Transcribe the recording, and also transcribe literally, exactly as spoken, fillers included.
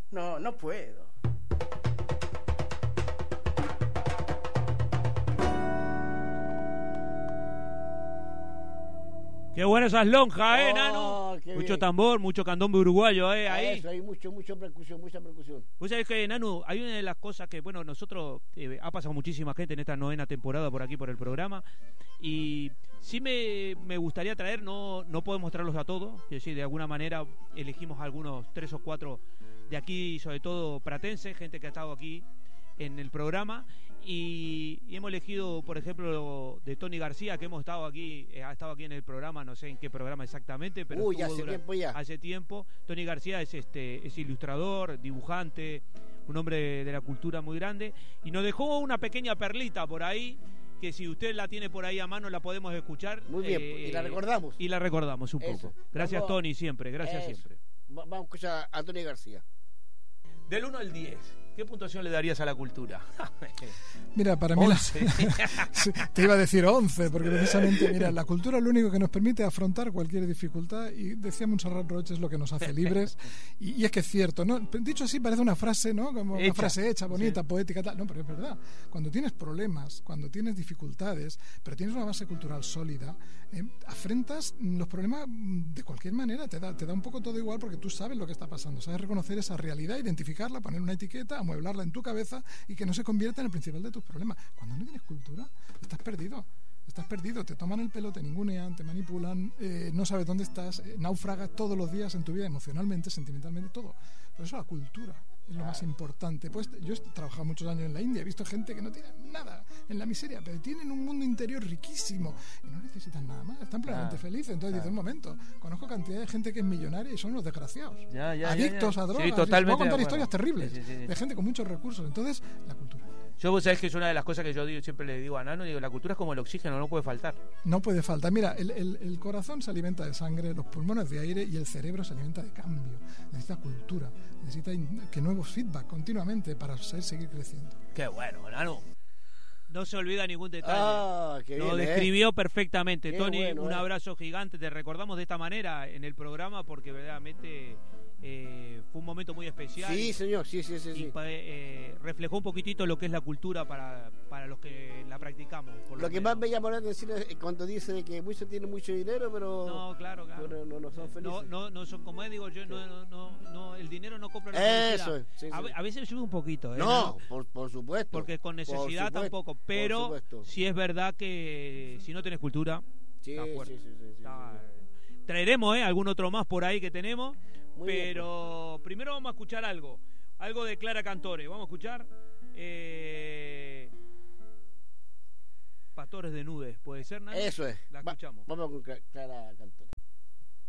No, no puedo. Qué buenas esas lonjas, eh, Oh, Nano. qué Mucho bien. tambor, mucho candombe uruguayo, eh, ahí. Eso, hay mucho, mucha percusión, mucha percusión. Vos sabés que, Nanu, hay una de las cosas que, bueno, nosotros, eh, ha pasado muchísima gente en esta novena temporada por aquí, por el programa, y sí me, me gustaría traer, no, no podemos traerlos a todos, es decir, de alguna manera elegimos algunos tres o cuatro de aquí, sobre todo pratenses, gente que ha estado aquí en el programa, y, y hemos elegido, por ejemplo, de Tony García, que hemos estado aquí, eh, ha estado aquí en el programa, no sé en qué programa exactamente, pero Uy, estuvo hace dura- tiempo ya. hace tiempo. Tony García es este es ilustrador, dibujante, un hombre de la cultura muy grande, y nos dejó una pequeña perlita por ahí, que si usted la tiene por ahí a mano la podemos escuchar. Muy bien, eh, y la recordamos. Y la recordamos un Eso. poco. Gracias, Vamos a- Tony, siempre, gracias Eso. siempre. Va- Vamos a escuchar a Tony García. Del uno al diez, ¿qué puntuación le darías a la cultura? Mira, para mí la, once. Sí, te iba a decir once, porque precisamente, mira, la cultura es lo único que nos permite afrontar cualquier dificultad, y decía Montserrat Roig, es lo que nos hace libres, y, y es que es cierto, ¿no? Dicho así parece una frase, ¿no? Como una Hecha. frase hecha, bonita, Sí. poética, tal. No, pero es verdad. Cuando tienes problemas, cuando tienes dificultades, pero tienes una base cultural sólida, eh, afrentas los problemas de cualquier manera, te da, te da un poco todo igual, porque tú sabes lo que está pasando, sabes reconocer esa realidad, identificarla, poner una etiqueta, amueblarla en tu cabeza y que no se convierta en el principal de tus problemas. Cuando no tienes cultura, estás perdido. Estás perdido, te toman el pelo, te ningunean, te manipulan, eh, no sabes dónde estás, eh, naufragas todos los días en tu vida, emocionalmente, sentimentalmente, todo. Por eso la cultura es lo más importante. Pues yo he trabajado muchos años en la India, he visto gente que no tiene nada en la miseria, pero tienen un mundo interior riquísimo y no necesitan nada más, están plenamente Claro, felices. Entonces claro. dices, un momento, conozco cantidad de gente que es millonaria y son unos desgraciados, Ya, ya, ya, adictos ya. a Sí, drogas. totalmente Puedo de contar acuerdo. historias terribles Sí, sí, sí. de gente con muchos recursos. Entonces, la cultura. Yo, vos sabés que es una de las cosas que yo digo, siempre le digo a Nano, digo, la cultura es como el oxígeno, no puede faltar. No puede faltar. Mira, el, el, el corazón se alimenta de sangre, los pulmones de aire y el cerebro se alimenta de cambio. Necesita cultura, necesita in- que nuevos feedback continuamente para ser- seguir creciendo. Qué bueno, Nano. No se olvida ningún detalle. Ah, qué Lo bien, ¿eh? describió perfectamente. Qué Tony, bueno, un eh. abrazo gigante. Te recordamos de esta manera en el programa porque verdaderamente eh, fue un momento muy especial. Sí, señor, sí, sí, sí. Y sí. pa- eh, reflejó un poquitito lo que es la cultura para, para los que la practicamos. por Lo que menos. más me llamó la atención es cuando dice de que muchos tienen mucho dinero, pero No, claro, claro. pero no, no son felices. No, no, no son, como digo yo, no, no, no, no, el dinero no compra la Eso felicidad. es, sí, a, sí. ve- a veces sube un poquito, ¿eh? No, por, por supuesto. Porque con necesidad Por supuesto, tampoco, por pero supuesto. sí es verdad que si no tenés cultura, Sí, está fuerte. sí, sí, sí, sí, Está- sí. traeremos ¿eh? algún otro más por ahí que tenemos, Muy bien, pero primero vamos a escuchar algo, algo de Clara Cantore, vamos a escuchar eh... Pastores de Nudes, ¿puede ser, Nani? Eso es. La Va- escuchamos. Vamos con Cla- Clara Cantore.